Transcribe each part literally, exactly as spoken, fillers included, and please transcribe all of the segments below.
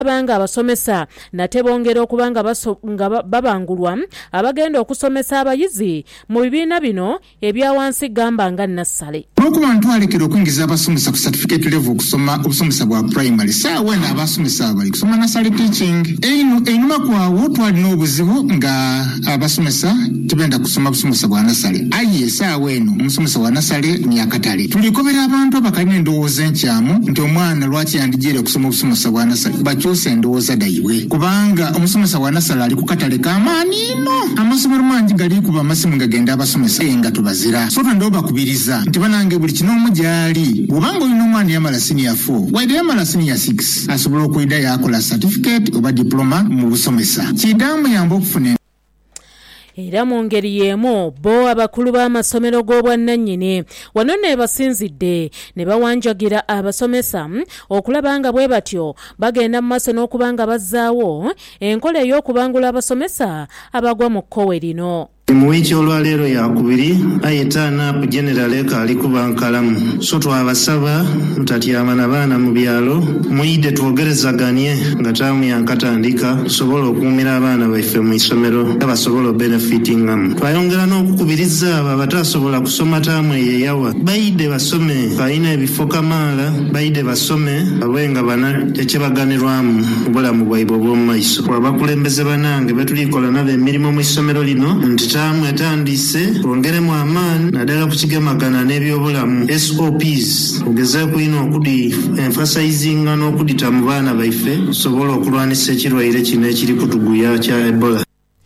banga abasomesa nate bongera okubanga nga babangulwa abagenda okusomesa abayizi mu bibiina bino ebya wansi gamba nga nassale. Olwokuba ntwalekera okwingiza abasomesa ku certificate level okusoma obusomesa bwa primary saawa na abasomesa abali kusoma nursery teaching einu einuma kwawo twalina obuzibu nga abasomesa tebenda kusoma busomesa bwa nursery aye saawa eno omusomesa wa nursery ni akatale tulikobera abantu abakalina endowooza enkyamu nti omwana lwaki yandigiire okusoma obusomesa bwa nursery bakyuse endowooza daiwe kubanga omusomesa wa nursery ali ku katale k'amaani ino amasomero mangi gali kuba amasimu gagenda abasomesa nga tubazira so twe ndobakubiriza nti banange buli kinomu gyali bw'obanga olina omwana yamala senior four waide yamala senior six asobola okwida yakola certificate oba diploma mu busomesa kidamu yamba okufuna. Era mu ngeri y'emu bo abakulu b'amasomero g'obwannannyini wano ne basinzidde ne bawanjagira abasomesa okulaba nga bwe batyo bagenda mu maaso n'okubanga bazzaawo enkola ey'okubangula abasomesa abagwa mu kkowe lino. Mu wiki olwaleero yakubiri ayetaana ku general eka ali kuba nkalamu so twabasaba mutatyama na baana mu byalo muyide twogerezaganye nga taamu yankatandika tusobole okuumira abaana baffe mu isomero nga basobola obenefitingamu. Twayongera n'okukubiriza abo abatasobola kusoma taamu eyeyawa bayide basome balina ebifo kamaala bayide basome abenga bana tekyebaganirwamu obulamu bwaibwe obw'omu maiso. Abakulembeze banange betulikola nabo emirimu mu isomero lino nti taamu etandise twongeremu amaani naddala ku kigemagana n'ebyobulamu S O Ps ogezeeko ino okudi emphasizinga n'okudita mu baana baife tusobole okulwanisa ekirwaire kino ekiri kutuguya kya Ebola.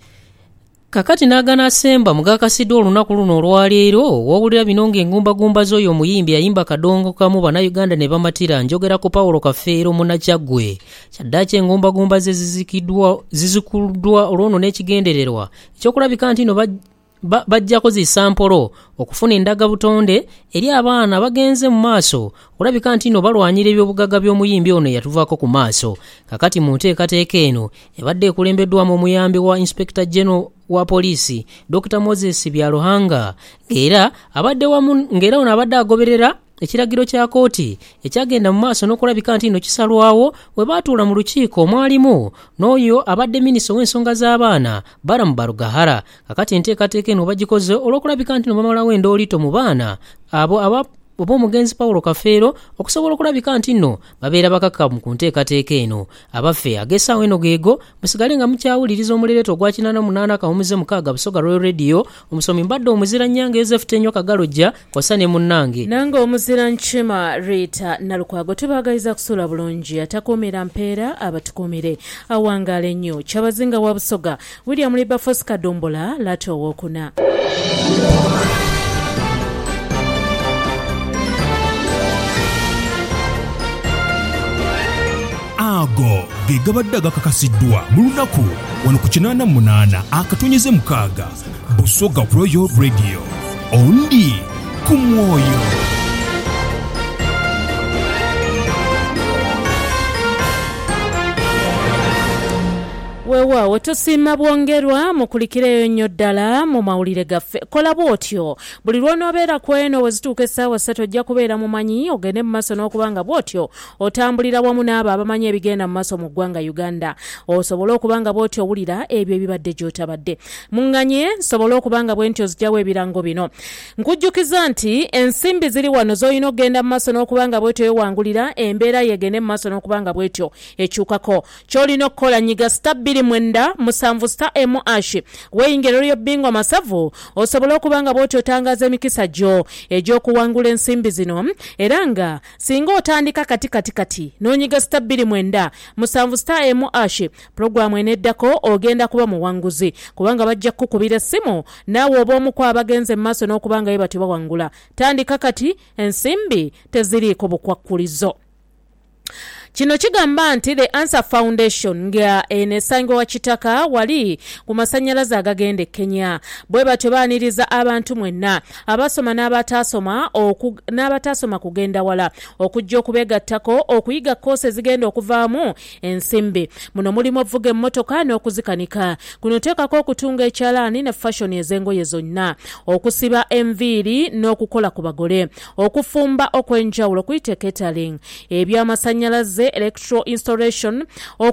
Kakati nagana Semba mugakasidde olunaku luno olwaleero wawulira bino ng'engumbagumba z'oyo omuyimbi yayimba kadongo kamu bannayuganda ne bamatira njogera ku Paulo Kafeero Munakyagwe kyaddaki engumbagumba ze zizikiddwa zizikuddwa olwono n'ekigendererwa ekyokulabika nti no bajjako zisampolo okufuna endaga butonde eri abaana bagenze mu maaso olabika nti no balwanyira ebyobugagga by'omuyimbi ono yatuvaako ku maaso. Kakati mu nteekateeka eno ebadde ekulembeddwamu omuyambi wa Inspector General wa polisi Doctor Moses Byaluhanga era abadde wamu ngera ono abadde agoberera ekiragiro kya kooti ekyagenda mu maaso n'okulabika nti no kisalwawo we baatuula mu lukiiko omwalimu n'oyo abadde minisita w'ensonga z'abaana Baramu Barugahara. Kakati enteekateeka eno bagikoze olw'okulabika nti no bamalawo endoolito mu baana abo aba oba omugenzi Paulo Kafeero okusobola okulabika nti nno babeera bakakkamu ku nteekateeka eno. Abaffe ageesaawo eno geego musigale nga mukyawuliriza omulereto ogwa kinaana munaana kawumuze mukaaga Busoga Royal Radio. Omusomi mbadde omuzira Nnyanga Joseph Tenyo Kagalojja kwasa ne munnange nange omuzira Nkima Rita Nalukwago. Tubaagaliza kusula bulungi atakuumira mpeera abatukuumire awangaala ennyo Kyabazinga wa Busoga William Libafosi Kadombola Lato owookuna. Ago gegabadde gakakasiddwa mu lunaku wano ku kinaana munaana akatonyeze mukaaga Busoga Royal Radio. Ondi ku mwoyo. Wewa wetusiima bwongerwa mukulikireyo nnyo ddala mu mawulire gaffe. Kola bw'otyo buli lw'onoobeera ku eno wezituuka essaawa ssatu ojja kubeera mumanyi ogende mu maaso n'okubanga bw'otyo otambulira wamu n'abo abamanyi ebigenda mu maaso mu ggwanga Uganda. Osobole okubanga bw'otyo owulira ebyo ebibadde gy'otabadde. Muŋŋanye nsobole okubanga bwe ntyo zijjawo ebirango bino. Nkujjukiza nti ensimbi ziri wano z'olina okugenda mu maaso n'okubanga bw'otyo wewangulira embeera yegende mu maaso n'okubanga bw'etyo ekyukako. Ky'olina okukola nyiga stabili mwenda musanvu star emu ashi weyingero lyo bingwa masavu osobola okubanga bw'otyo otangaza emikisa gyo egy'okuwangula ensimbi zino era nga singa otandika kati kati kati n'onyiga stabili mwenda musanvu star emu ashi programu eneddako ogenda kuba muwanguzi kubanga bajja kukubira essimu naawe oba omu ku abagenze mu maaso n'okubanga ye batyo bawangula. Tandika kati ensimbi teziriiko bukwakkulizo. Kino kigamba nti The Answer Foundation nga enesango wa kitaka wali ku masannyalaze agagenda e Kenya bwe batyo baaniriza abantu mwenna abasoma n'abatasoma oku n'abatasoma kugenda wala okujja okubegattako okuyiga koose zigenda okuvaamu ensimbi. Muno mulimu ovuga emmotoka n'okuzikanika kuno teekako okutunga ekyalaani ne fashion ez'engoye zonna okusiba enviiri n'okukola ku bagole okufumba okwenjawulo kuyite catering ebyamasannyalaze electro installation